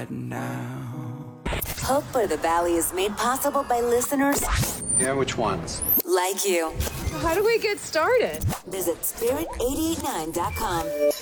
now. Hope for the Valley is made possible by listeners Yeah, which ones? like you. How do we get started? Visit spirit889.com.